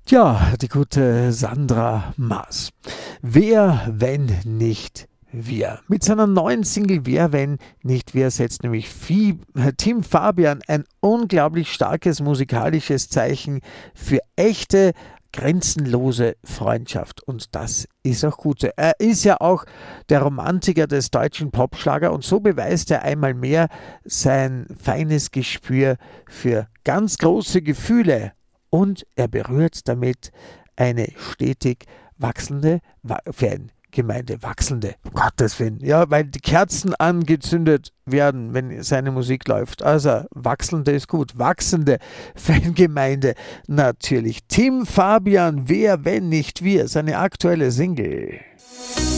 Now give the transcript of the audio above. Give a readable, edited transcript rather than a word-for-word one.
Ja, die gute Sandra Maas. Wer, wenn nicht wir? Mit seiner neuen Single Wer, wenn nicht wir setzt nämlich Team Fabian ein unglaublich starkes musikalisches Zeichen für echte, grenzenlose Freundschaft. Und das ist auch gut so. Er ist ja auch der Romantiker des deutschen Popschlager und so beweist er einmal mehr sein feines Gespür für ganz große Gefühle und er berührt damit eine stetig wachsende Fangemeinde. Wachsende, um Gottes Willen. Ja, weil die Kerzen angezündet werden, wenn seine Musik läuft. Also, wachsende ist gut. Wachsende Fangemeinde natürlich. Team Fabian, wer, wenn nicht wir, seine aktuelle Single.